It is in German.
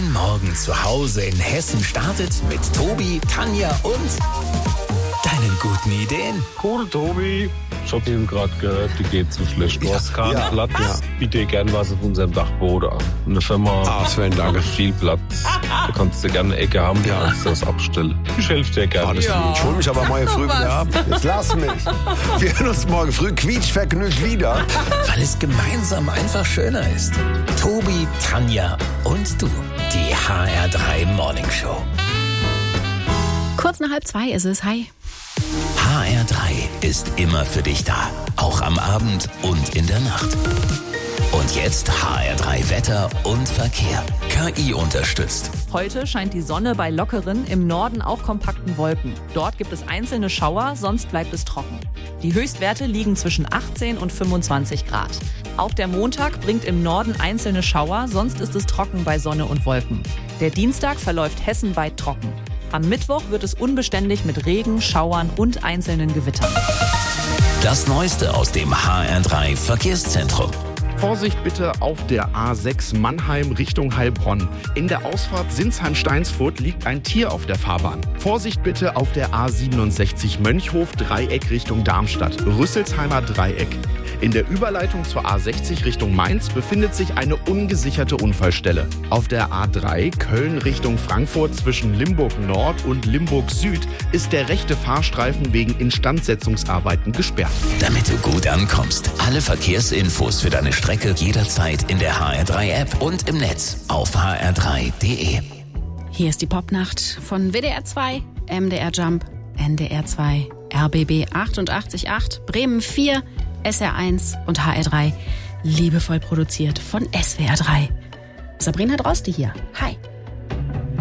Dein Morgen zu Hause in Hessen startet mit Tobi, Tanja und deinen guten Ideen. Cool, Tobi. Ich hab eben gerade gehört, die geht so schlecht. Du hast keinen Platz. Ja. Biete gern was auf unserem Dachboden an. Eine Firma Sven, danke. Viel Platz. Da kannst du gerne eine Ecke haben, da kannst du das abstellen. Ich helfe dir gerne. Alles gut. Ich hol mich aber morgen früh wieder ab. Jetzt lass mich. Wir hören uns morgen früh quietschvergnügt wieder. Weil es gemeinsam einfach schöner ist. Tobi, Tanja und du. Die HR3 Morning Show. Kurz nach 1:30 ist es. Hi. HR3 ist immer für dich da. Auch am Abend und in der Nacht. Und jetzt HR3 Wetter und Verkehr. KI unterstützt. Heute scheint die Sonne bei lockeren, im Norden auch kompakten Wolken. Dort gibt es einzelne Schauer, sonst bleibt es trocken. Die Höchstwerte liegen zwischen 18 und 25 Grad. Auch der Montag bringt im Norden einzelne Schauer, sonst ist es trocken bei Sonne und Wolken. Der Dienstag verläuft hessenweit trocken. Am Mittwoch wird es unbeständig mit Regen, Schauern und einzelnen Gewittern. Das Neueste aus dem HR3 Verkehrszentrum. Vorsicht bitte auf der A6 Mannheim Richtung Heilbronn. In der Ausfahrt Sinsheim-Steinsfurt liegt ein Tier auf der Fahrbahn. Vorsicht bitte auf der A67 Mönchhof-Dreieck Richtung Darmstadt. Rüsselsheimer Dreieck. In der Überleitung zur A60 Richtung Mainz befindet sich eine ungesicherte Unfallstelle. Auf der A3 Köln Richtung Frankfurt zwischen Limburg Nord und Limburg Süd ist der rechte Fahrstreifen wegen Instandsetzungsarbeiten gesperrt. Damit du gut ankommst. Alle Verkehrsinfos für deine Strecke jederzeit in der HR3-App und im Netz auf hr3.de. Hier ist die Popnacht von WDR 2, MDR Jump, NDR 2, RBB 88.8, Bremen 4, SR1 und HR3, liebevoll produziert von SWR 3. Sabrina Droste hier. Hi.